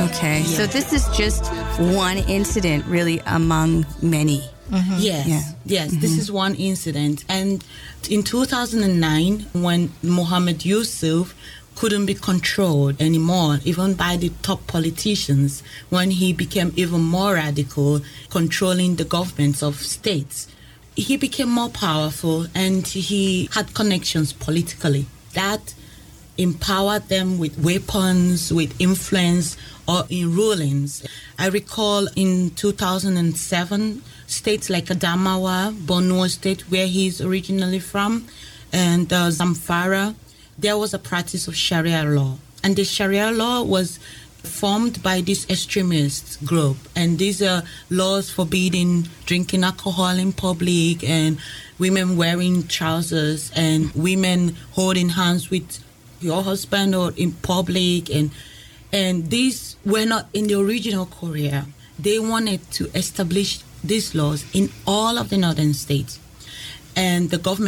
Okay, Yeah. so this is just one incident, really, among many. Yes, Yeah. yes. This is one incident. And in 2009, when Mohammed Yusuf couldn't be controlled anymore, even by the top politicians, when he became even more radical, controlling the governments of states, he became more powerful and he had connections politically. That empowered them with weapons, with influence, or in rulings. I recall in 2007, states like Adamawa, Borno State, where he's originally from, and Zamfara, there was a practice of Sharia law. And the Sharia law was formed by this extremist group. And these are laws forbidding drinking alcohol in public and women wearing trousers and women holding hands with your husband or in public. And these were not in the original Korea. They wanted to establish these laws in all of the northern states. And the government